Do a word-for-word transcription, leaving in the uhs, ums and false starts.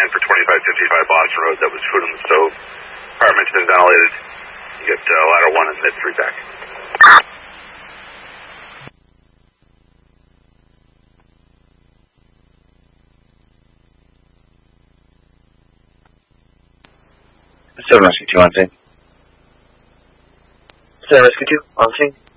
van for twenty-five fifty-five Boston Road that was food on the stove. Compartment's been ventilated. You get uh, ladder one and mid three back. seven Rescue two on scene. seven Rescue two on scene.